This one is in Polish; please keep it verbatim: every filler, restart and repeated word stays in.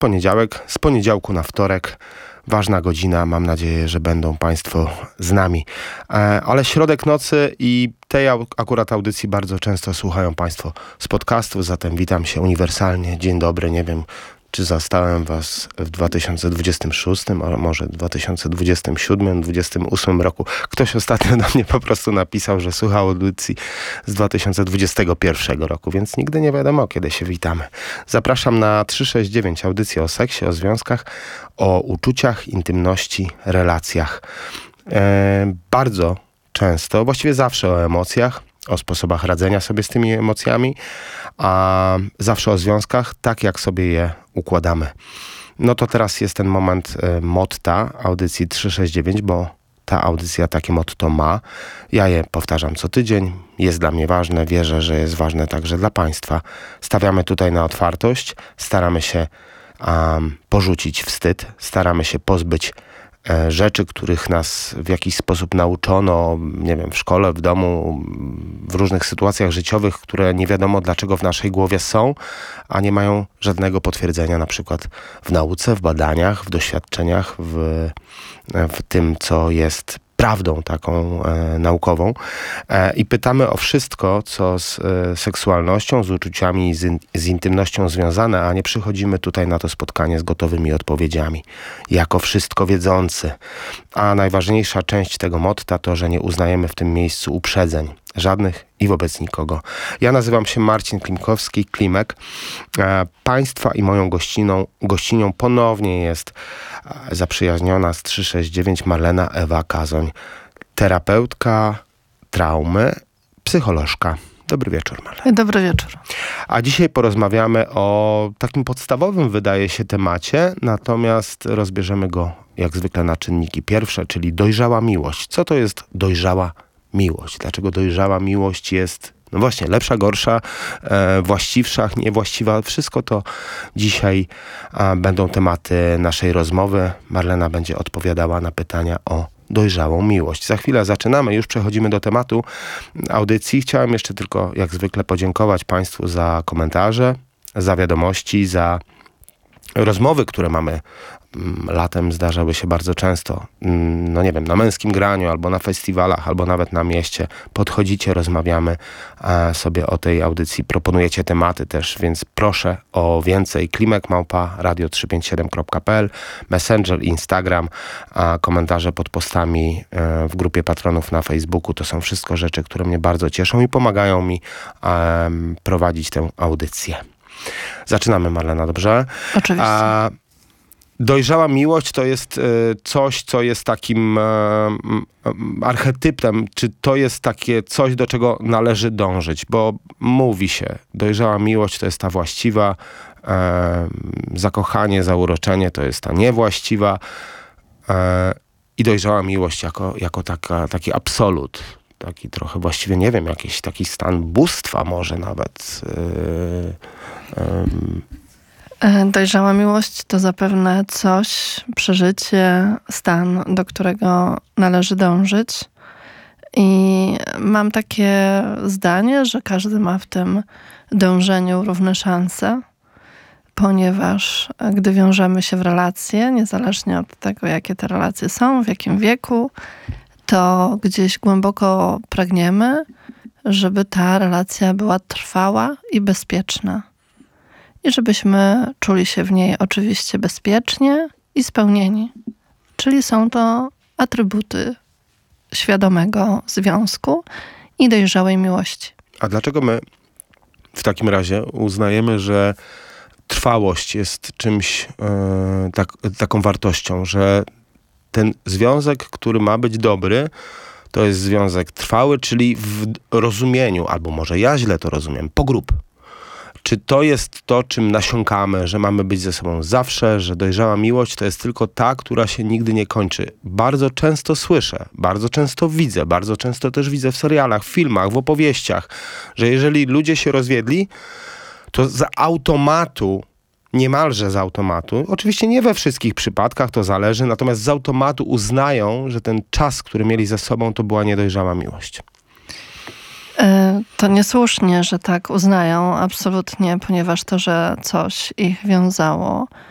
poniedziałek, z poniedziałku na wtorek. Ważna godzina, mam nadzieję, że będą Państwo z nami. E, ale środek nocy i tej au- akurat audycji bardzo często słuchają Państwo z podcastów, zatem witam się uniwersalnie. Dzień dobry, nie wiem, czy zastałem Was w dwa tysiące dwudziestym szóstym, ale może dwa tysiące dwudziestym siódmym, dwudziestym ósmym roku. Ktoś ostatnio do mnie po prostu napisał, że słuchał audycji z dwa tysiące dwudziestego pierwszego roku, więc nigdy nie wiadomo, kiedy się witamy. Zapraszam na trzysta sześćdziesiąt dziewięć, audycję o seksie, o związkach, o uczuciach, intymności, relacjach. E, bardzo często, właściwie zawsze o emocjach, o sposobach radzenia sobie z tymi emocjami, a zawsze o związkach, tak jak sobie je układamy. No to teraz jest ten moment y, motta audycji trzysta sześćdziesiąt dziewięć, bo ta audycja takie motto ma. Ja je powtarzam co tydzień, jest dla mnie ważne, wierzę, że jest ważne także dla Państwa. Stawiamy tutaj na otwartość, staramy się um, porzucić wstyd, staramy się pozbyć rzeczy, których nas w jakiś sposób nauczono, nie wiem, w szkole, w domu, w różnych sytuacjach życiowych, które nie wiadomo dlaczego w naszej głowie są, a nie mają żadnego potwierdzenia, na przykład w nauce, w badaniach, w doświadczeniach, w, w tym, co jest prawdą taką e, naukową e, i pytamy o wszystko, co z e, seksualnością, z uczuciami, z, in, z intymnością związane, a nie przychodzimy tutaj na to spotkanie z gotowymi odpowiedziami. Jako wszystko wiedzący. A najważniejsza część tego motta to, że nie uznajemy w tym miejscu uprzedzeń. Żadnych i wobec nikogo. Ja nazywam się Marcin Klimkowski, Klimek. E, państwa i moją gościną, gościnią ponownie jest e, zaprzyjaźniona z trzysta sześćdziesiąt dziewięć Marlena Ewa Kazoń. Terapeutka traumy, psycholożka. Dobry wieczór, Marlena. Dobry wieczór. A dzisiaj porozmawiamy o takim podstawowym, wydaje się, temacie, natomiast rozbierzemy go jak zwykle na czynniki pierwsze, czyli dojrzała miłość. Co to jest dojrzała miłość? Dlaczego dojrzała miłość jest, no właśnie, lepsza, gorsza, e, właściwsza, niewłaściwa? Wszystko to dzisiaj a, będą tematy naszej rozmowy. Marlena będzie odpowiadała na pytania o dojrzałą miłość. Za chwilę zaczynamy, już przechodzimy do tematu audycji. Chciałem jeszcze tylko, jak zwykle, podziękować Państwu za komentarze, za wiadomości, za rozmowy, które mamy. Latem zdarzały się bardzo często, no nie wiem, na Męskim Graniu, albo na festiwalach, albo nawet na mieście. Podchodzicie, rozmawiamy sobie o tej audycji, proponujecie tematy też, więc proszę o więcej. Klimek małpa radio trzysta pięćdziesiąt siedem kropka p l, Messenger, Instagram, komentarze pod postami w grupie patronów na Facebooku. To są wszystko rzeczy, które mnie bardzo cieszą i pomagają mi um, prowadzić tę audycję. Zaczynamy, Marlena, dobrze? Oczywiście. A dojrzała miłość to jest y, coś, co jest takim y, y, archetypem, czy to jest takie coś, do czego należy dążyć, bo mówi się, dojrzała miłość to jest ta właściwa, y, zakochanie, zauroczenie to jest ta niewłaściwa y, i dojrzała miłość jako, jako taka, taki absolut, taki trochę właściwie, nie wiem, jakiś taki stan bóstwa może nawet. Y, y, Dojrzała miłość to zapewne coś, przeżycie, stan, do którego należy dążyć. I mam takie zdanie, że każdy ma w tym dążeniu równe szanse, ponieważ gdy wiążemy się w relacje, niezależnie od tego, jakie te relacje są, w jakim wieku, to gdzieś głęboko pragniemy, żeby ta relacja była trwała i bezpieczna. I żebyśmy czuli się w niej oczywiście bezpiecznie i spełnieni. Czyli są to atrybuty świadomego związku i dojrzałej miłości. A dlaczego my w takim razie uznajemy, że trwałość jest czymś, yy, tak, taką wartością, że ten związek, który ma być dobry, to jest związek trwały, czyli w rozumieniu, albo może ja źle to rozumiem, pogrób. Czy to jest to, czym nasiąkamy, że mamy być ze sobą zawsze, że dojrzała miłość to jest tylko ta, która się nigdy nie kończy? Bardzo często słyszę, bardzo często widzę, bardzo często też widzę w serialach, w filmach, w opowieściach, że jeżeli ludzie się rozwiedli, to z automatu, niemalże z automatu, oczywiście nie we wszystkich przypadkach, to zależy, natomiast z automatu uznają, że ten czas, który mieli ze sobą, to była niedojrzała miłość. To niesłusznie, że tak uznają, absolutnie, ponieważ to, że coś ich wiązało,